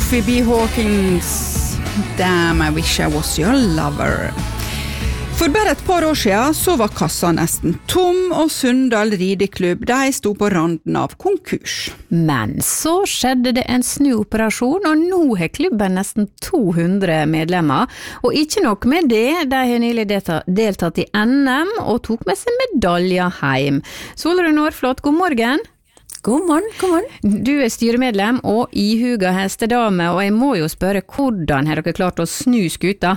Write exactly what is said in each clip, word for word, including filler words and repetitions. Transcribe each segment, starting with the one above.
Sophie B. Hawkins, Damn, I wish I was your lover. For bare et par år siden så var kassa nesten tom, og Sunndal rideklubb, de sto på randen av konkurs. Men så skjedde det en snuoperasjon, og nå har klubben nesten to hundre medlemmer. Og ikke nok med det, de har nylig deltatt i N M og tok med seg medaljer hjem. Solrun Aarflot, god morgen. God morgen, god morgen. Du er styremedlem og ihuga hestedame, og jeg må jo spørre, hvordan har dere klart å snu skuta?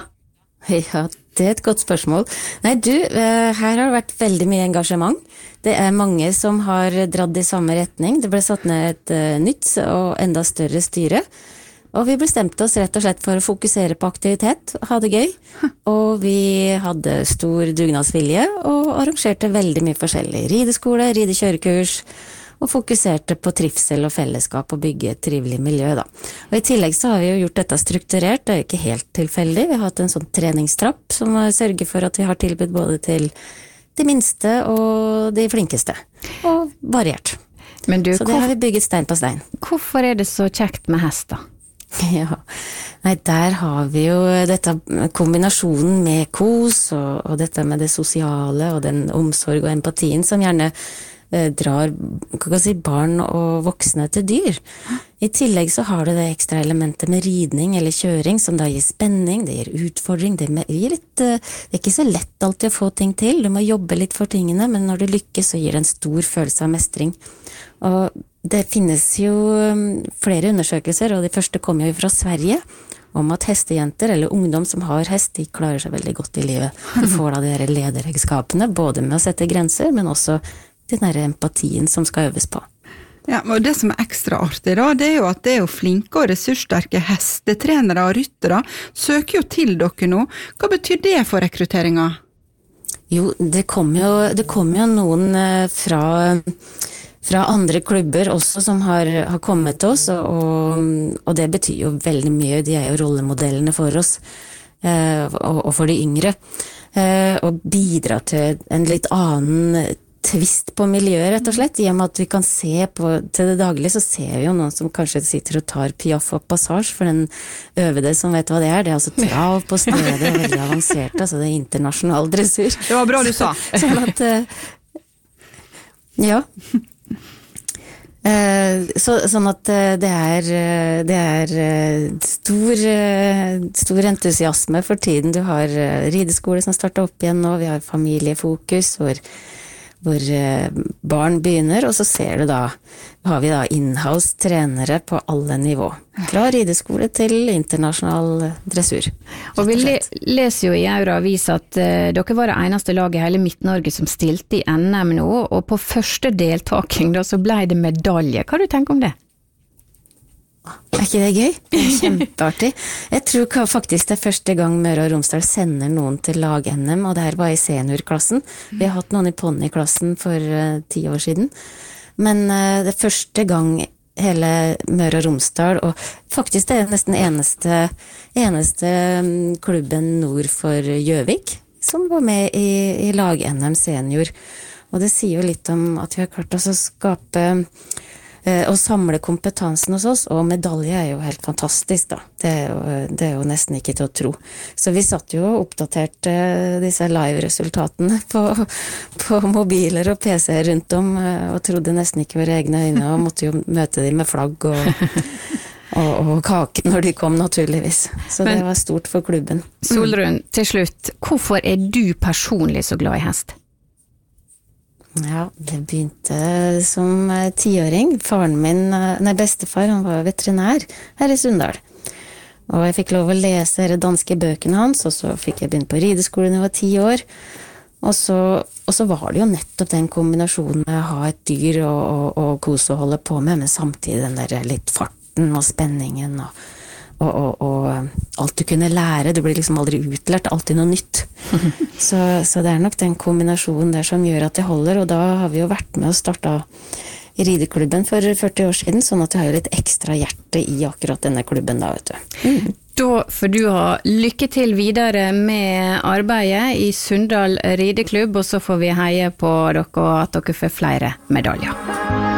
Ja, det er et godt spørsmål. Nei, du, her har det vært veldig mye engasjement. Det er mange som har dratt i samme retning. Det ble satt ned et nytt og enda større styre. Og vi bestemte oss rett og slett for å fokusere på aktivitet, ha det gøy. Og vi hadde stor dugnadsvilje og arrangerte veldig mye forskjellig. Rideskole, ridekjørekurs, og fokuserte på trivsel og fellesskap og bygge et trivelig miljø da. Og i tillegg så har vi jo gjort dette strukturert, det er jo ikke helt tilfeldig. Vi har hatt en sånn treningstrapp som sørger for at vi har tilbud både til de minste og de flinkeste, og variert. Men du, så det har vi bygget stein på stein. Hvorfor er det så kjekt med hest da? Ja, nei, der har vi jo dette kombinasjonen med kos og, og dette med det sosiale og den omsorg og empatien som gjerne drar kan jeg si, barn og voksne til dyr. I tillegg så har du det ekstra elementet med ridning eller kjøring som da gir spenning, det gir utfordring, det gir litt, det er ikke så lett alltid å få ting til, du må jobbe litt for tingene, men når du lykkes så gir det en stor følelse av mestring. Og det finnes jo flere undersøkelser, og de første kommer jo fra Sverige, om at hestejenter eller ungdom som har hest, de klarer seg veldig godt i livet. De får da de lederegenskapene, både med å sette grenser, men også den der empatien som skal øves på. Ja, og det som er ekstra artig da, det er jo at det er jo flinke og ressurssterke hestetrenere og ryttere søker jo til dere nå. Hva betyr det for rekrutteringa? Jo, det kommer jo, det kommer jo noen fra, fra andre klubber også som har, har kommet til oss, og, og det betyr jo veldig mye. De er jo rollemodellene for oss, og, og for de yngre, og bidrar til en litt annen tvist på miljøet, rett og slett. I og med at vi kan se på, til det daglige, så ser vi jo noen som kanskje sitter og tar piaff og passage, for den øvede som vet hva det er. Det er altså trav på stedet, veldig avansert, altså det er internasjonal dressur. Det var bra du sa. Sånn at, ja. Så, sånn at det er, det er stor, stor entusiasme for tiden. Du har rideskole som starter opp igjen nå, vi har familiefokus, hvor hvor barn begynner, og så ser du da, har vi da in-house trenere på alle nivå. Fra rideskole til internasjonal dressur. Og vi le leser jo i Aura Avis at uh, dere var det eneste laget i hele Midt-Norge som stilte i N M nå, og på første deltaking da så ble det medalje. Hva du tenker om det? Er ikke det gøy? Det er kjempeartig. Jeg tror faktisk det er første gang Møre og Romsdal sender noen til lag-N M, og det her var i seniorklassen. Vi har hatt noen i ponyklassen for uh, ti år siden. Men uh, det er første gang hele Møre og Romsdal, og faktisk det er nesten eneste, eneste um, klubben nord for Gjøvik, som var med i, i lag-N M senior. Og det sier jo litt om at vi har klart oss å skape og samle kompetansen hos oss, og medalje er jo helt fantastisk da. Det er jo, det er jo nesten ikke til å tro. Så vi satt jo og oppdaterte disse live-resultatene på, på mobiler og P C rundt om, og trodde nesten ikke våre egne øyne, og måtte jo møte dem med flagg og, og, og kake når de kom naturligvis. Så Men, det var stort for klubben. Solrun, til slutt, hvorfor er du personlig så glad i hest? Ja, det begynte som tiåring. Faren min, nei bestefar, han var veterinær her i Sunndal. Og jeg fikk lov å lese de danske bøkene hans, og så fikk jeg begynne på rideskolen da jeg var ti år. Og så, og så var det jo nettopp den kombinasjonen med å ha et dyr og, og, og kose og holde på med, men samtidig den der litt farten og spenningen og Og, og, og alt du kunne lære, det blir liksom aldri utlært, alltid noe nytt. Så, så det er nok den kombinasjonen der som gjør at det holder, og da har vi jo vært med og startet i rideklubben for førti år siden, sånn at vi har jo litt ekstra hjerte i akkurat denne klubben da, vet du. Mm. Da får du ha lykke til videre med arbeidet i Sunndal rideklubb, og så får vi heie på dere og at dere får flere medaljer.